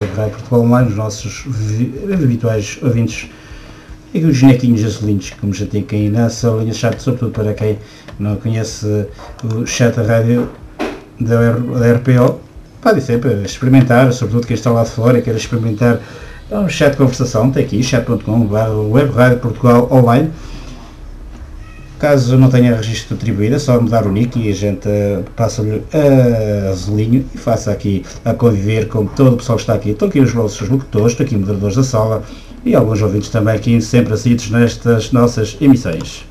Web Rádio Portugal Online, os nossos habituais ouvintes e os bonequinhos azulinhos, como já tem aqui na sua linha de chat, sobretudo para quem não conhece o chat da rádio da RPO, pode sempre experimentar, sobretudo quem está lá de fora e quer experimentar um chat de conversação, tem aqui chat.com/Web Rádio Portugal Online. Caso não tenha registro atribuído, é só mudar o nick e a gente passa-lhe azulinho e faça aqui a conviver com todo o pessoal que está aqui. Estão aqui os vossos locutores, estão aqui moderadores da sala e alguns ouvintes também aqui sempre assíduos nestas nossas emissões.